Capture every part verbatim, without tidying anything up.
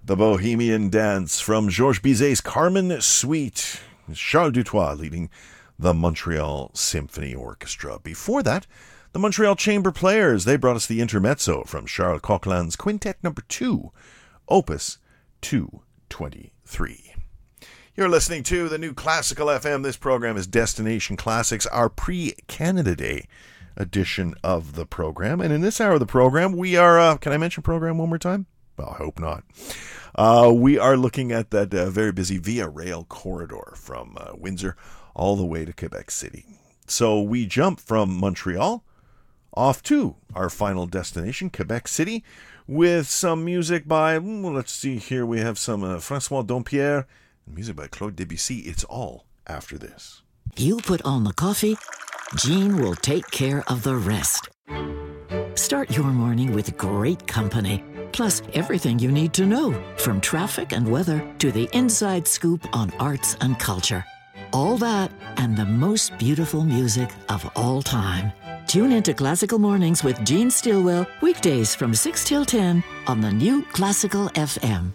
The Bohemian Dance from Georges Bizet's Carmen Suite. Charles Dutoit leading the Montreal Symphony Orchestra. Before that, the Montreal Chamber Players. They brought us the Intermezzo from Charles Coquelin's Quintet Number two, Opus two twenty-three. You're listening to the New Classical F M. This program is Destination Classics, our pre-Canada Day edition of the program. And in this hour of the program, we are, uh, can I mention program one more time? Well, I hope not. Uh, we are looking at that uh, very busy Via Rail corridor from uh, Windsor all the way to Quebec City. So we jump from Montreal off to our final destination, Quebec City, with some music by, well, let's see here, we have some uh, François Dompierre, music by Claude Debussy. It's all after this. You put on the coffee, Jean will take care of the rest. Start your morning with great company, plus everything you need to know, from traffic and weather to the inside scoop on arts and culture. All that and the most beautiful music of all time. Tune into Classical Mornings with Jean Stilwell, weekdays from six till ten on the New Classical F M.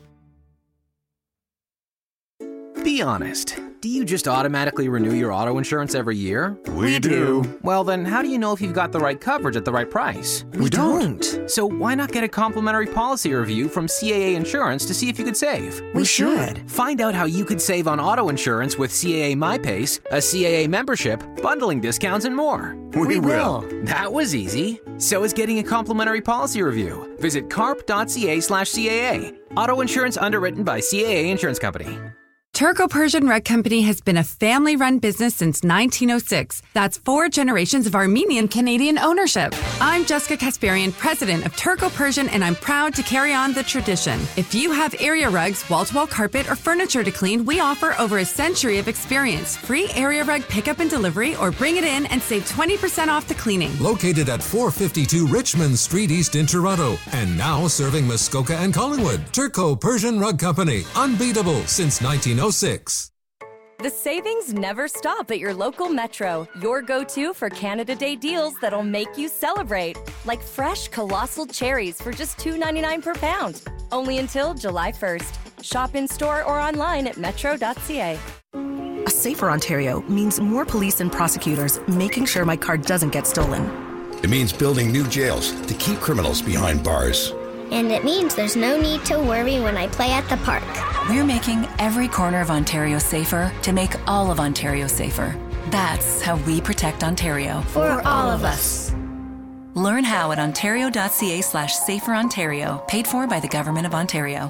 Be honest. Do you just automatically renew your auto insurance every year? We do. Well, then how do you know if you've got the right coverage at the right price? We don't. So why not get a complimentary policy review from C A A Insurance to see if you could save? We should. Find out how you could save on auto insurance with C A A MyPace, a C A A membership, bundling discounts, and more. We will. That was easy. So is getting a complimentary policy review. Visit carp.ca slash CAA. Auto insurance underwritten by C A A Insurance Company. Turco-Persian Rug Company has been a family-run business since nineteen oh six. That's four generations of Armenian-Canadian ownership. I'm Jessica Kasparian, president of Turco-Persian, and I'm proud to carry on the tradition. If you have area rugs, wall-to-wall carpet, or furniture to clean, we offer over a century of experience. Free area rug pickup and delivery, or bring it in and save twenty percent off the cleaning. Located at four fifty-two Richmond Street East in Toronto, and now serving Muskoka and Collingwood. Turco-Persian Rug Company. Unbeatable since nineteen oh six. The savings never stop at your local Metro, your go-to for Canada Day deals that'll make you celebrate. Like fresh colossal cherries for just two ninety-nine per pound. Only until July first. Shop in-store or online at metro dot c a. A safer Ontario means more police and prosecutors making sure my car doesn't get stolen. It means building new jails to keep criminals behind bars. And it means there's no need to worry when I play at the park. We're making every corner of Ontario safer to make all of Ontario safer. That's how we protect Ontario. For, For all of us. Learn how at ontario.ca slash safer Ontario. Paid for by the Government of Ontario.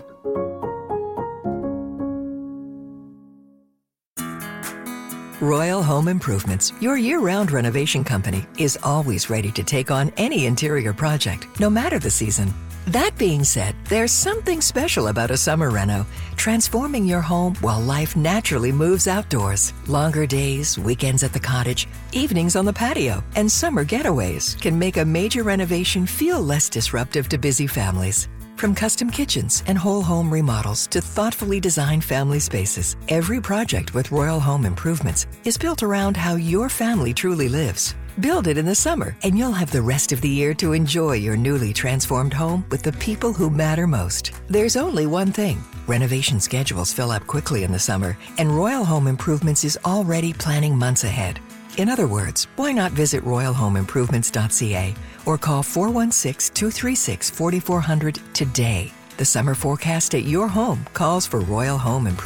Royal Home Improvements, your year-round renovation company, is always ready to take on any interior project, no matter the season. That being said, there's something special about a summer reno, transforming your home while life naturally moves outdoors. Longer days, weekends at the cottage, evenings on the patio, and summer getaways can make a major renovation feel less disruptive to busy families. From custom kitchens and whole home remodels to thoughtfully designed family spaces, every project with Royal Home Improvements is built around how your family truly lives. Build it in the summer, and you'll have the rest of the year to enjoy your newly transformed home with the people who matter most. There's only one thing. Renovation schedules fill up quickly in the summer, and Royal Home Improvements is already planning months ahead. In other words, why not visit royal home improvements dot c a or call four one six, two three six, four four zero zero today. The summer forecast at your home calls for Royal Home Improvements.